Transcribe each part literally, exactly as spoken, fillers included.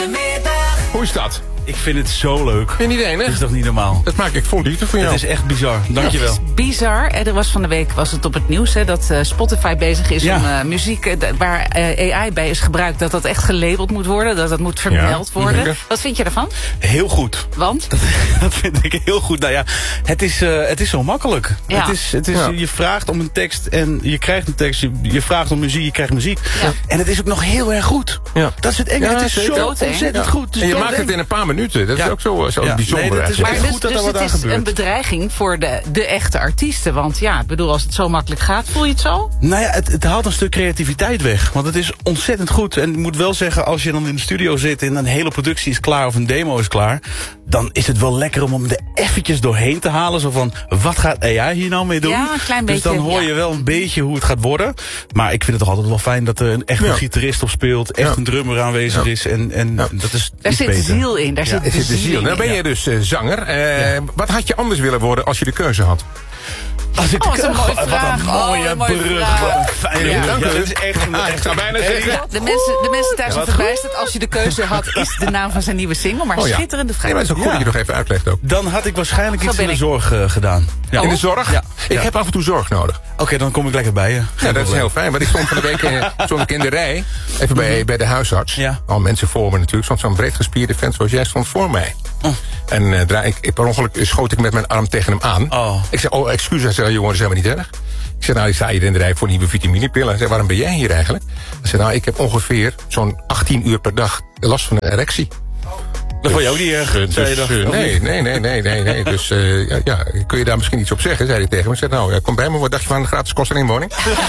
de middag. Hoe is dat? Ik vind het zo leuk. Vind je niet enig? Dat is toch niet normaal? Dat maak ik vol liefde voor jou. Het is echt bizar. Dankjewel. Het is bizar. Er was van de week was het op het nieuws hè, dat uh, Spotify bezig is Ja. om uh, muziek uh, waar uh, A I bij is gebruikt, dat dat echt gelabeld moet worden, dat dat moet vermeld Ja, worden. zeker. Wat vind je daarvan? Heel goed. Want? Dat, dat vind ik heel goed. Nou ja, het is, uh, het is zo makkelijk. Ja. Het is, het is, Ja. Je vraagt om een tekst en je krijgt een tekst. Je, je vraagt om muziek, je krijgt muziek. Ja. En het is ook nog heel erg goed. Ja. Dat is het enge. Ja, het is zeker. zo Doodeng. ontzettend Ja. goed. Het is En je doodeng. maakt het in een paar minuten. Dat is Ja. ook zo, zo Ja. bijzonder. Nee, dat is eigenlijk. Maar echt dus, goed dat dus er wat het aan is gebeurt. een bedreiging voor de, de echte artiesten. Want ja, ik bedoel, als het zo makkelijk gaat, voel je het zo? Nou ja, het, het haalt een stuk creativiteit weg. Want het is ontzettend goed. En ik moet wel zeggen, als je dan in de studio zit en een hele productie is klaar of een demo is klaar, dan is het wel lekker om hem er eventjes doorheen te halen. Zo van, wat gaat A I hier nou mee doen? Ja, een klein dus beetje, dan hoor ja. je wel een beetje hoe het gaat worden. Maar ik vind het toch altijd wel fijn dat er een echte Ja. gitarist op speelt. Echt Ja. een drummer aanwezig Ja. is. En, en Ja. dat is Daar iets zit beter. ziel in. Daar Ja. zit Er zit de ziel. in. Nou ben je dus uh, zanger. Uh, Wat had je anders willen worden als je de keuze had? Als ik Oh, wat een mooie wat vraag. een Oh, mooie een mooie brug. vraag. Wat een fijne Ja, brug. dank Ja, u. dat is echt een... Ah, ik zou bijna zeggen. De mensen, de mensen thuis zijn wat verbijsterd. Als je de keuze had, is de naam van zijn nieuwe single. Maar Oh, ja. schitterende vraag. Nee, maar het is ook goed Ja. dat je nog even uitlegt ook. Dan had ik waarschijnlijk Zo iets ben in de ik. zorg uh, gedaan. Ja. In de zorg? Ja. Ik Ja. heb af en toe zorg nodig. Oké, dan kom ik lekker bij je. Geen Ja, dat is probleem. heel fijn. Want ik stond van de week in, stond ik in de rij. Even bij, bij de huisarts. Ja. Al mensen voor me natuurlijk. Stond zo'n breedgespierde vent zoals jij stond voor mij. Oh. En uh, draai, ik, per ongeluk schoot ik met mijn arm tegen hem aan. Oh. Ik zei, oh, excuus. Hij zei, jongen, dat is helemaal niet erg. Ik zei, nou, ik sta hier in de rij voor nieuwe vitaminepillen. Hij zei, waarom ben jij hier eigenlijk? Hij zei, nou, ik heb ongeveer zo'n achttien uur per dag last van een erectie. Dat vond je ook niet erg, Dus, zei je dus, dat? uh, nee, nee, nee, nee, nee, nee. Dus uh, ja, ja, kun je daar misschien iets op zeggen, zei hij tegen me. Ik zei, nou, ja, kom bij me, wat dacht je van een gratis kost en inwoning?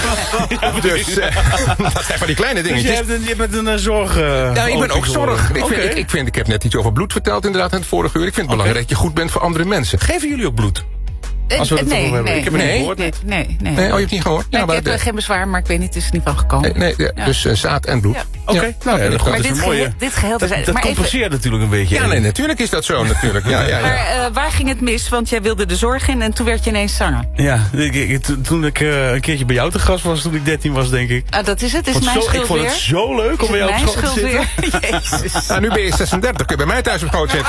Dus, uh, dat zijn van die kleine Dus je, dingetjes. hebt een, je bent een uh, zorg... Uh, Ja, ik ben ook zorg. Ik, Oké. vind, ik, ik, vind, ik heb net iets over bloed verteld inderdaad in het vorige uur. Ik vind het belangrijk dat je goed bent voor andere mensen. Geven jullie ook bloed? Eh, Als we het nee, erover hebben. nee, Ik heb het niet nee, gehoord. Nee, nee, nee. Nee, oh, je hebt niet gehoord? Nee, Ja, ik heb de- uh, geen bezwaar, maar ik weet niet, het is er niet van gekomen. nee, nee, ja, Ja. dus uh, zaad en bloed. Ja. Oké, Ja. nou ja, dat, Maar dat is dit een mooie... geheel, dit geheel dat terzijde. dat Maar even- compenseert natuurlijk een beetje. Ja, nee, natuurlijk is dat zo natuurlijk. Ja, ja, ja. Maar uh, waar ging het mis? Want jij wilde de zorg in en toen werd je ineens zanger. Ja, ik, ik, to- toen ik uh, een keertje bij jou te gast was, toen ik dertien was, denk ik. Ah, dat is het, is Want mijn zo, schuld ik vond weer. het zo leuk Is om bij het jou op mijn schoot te schuld zitten. weer? Jezus. Nou, nu ben je zesendertig, kun je bij mij thuis op schoot zitten.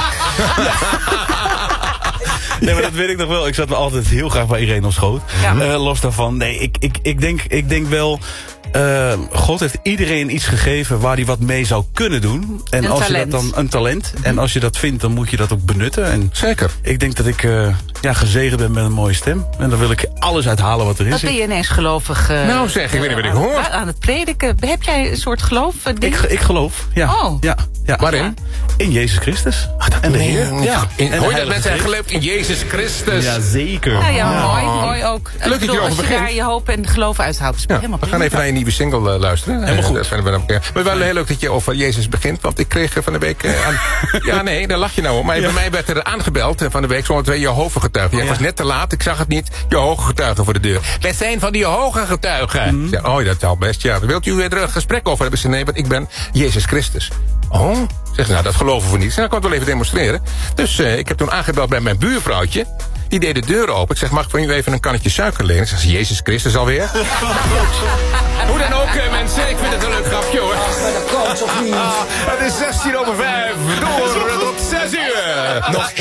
Nee, maar dat weet ik nog wel. Ik zat me altijd heel graag bij Irene op schoot. Ja. Uh, los daarvan. Nee, ik, ik, ik, denk, ik denk wel... Uh, God heeft iedereen iets gegeven waar hij wat mee zou kunnen doen. En Een als talent. je dat dan een talent. En als je dat vindt, dan moet je dat ook benutten. En Zeker. ik denk dat ik uh, ja, gezegend ben met een mooie stem. En dan wil ik alles uithalen wat er Wat is. ben je ineens gelovig? Uh, Nou zeg, ik weet niet wat ik hoor. Aan, aan het prediken. Heb jij een soort geloof? uh, ding? Ik, ik geloof, ja. Oh. ja, ja. Waarin? In Jezus Christus. en de Heer. Ja. In, En de hoor je dat Heilige mensen Geest. geloven in Jezus Christus? Ja, zeker. Ja, ja, mooi, mooi ook. Ik Leuk dat je bedoel, erover als je begint. daar je hoop en geloof uithaalt, is het Ja, helemaal we gaan prima. even naar je nieuwe single uh, luisteren. Helemaal goed. Uh, dat vinden we dan, ja. Maar wel heel leuk dat je over Jezus begint. Want ik kreeg uh, van de week... Uh, aan, ja, nee, daar lach je nou om. Maar Ja. bij mij werd er aangebeld uh, van de week. Zo'n twee Jehovah-getuigen. Jij Ja. was net te laat, ik zag het niet. Jehovah-getuigen voor de deur. Wij zijn van die Jehovah-getuigen. Mm. Ik zei, oh, dat zal best, ja. Wilt u er een gesprek over hebben? Ze nee, want ik ben Jezus Christus. Oh, zeg ze, nou, dat geloven we niet. Nou, ik kan het wel even demonstreren. Dus uh, ik heb toen aangebeld bij mijn buurvrouwtje. Die deed de deur open. Ik zeg, mag ik van u even een kannetje suiker lenen? Ik zeg, Jezus Christus alweer? Hoe dan ook, uh, mensen. Ik vind het een leuk grapje, hoor. Het is zestien over vijf. Door tot zes uur. Nog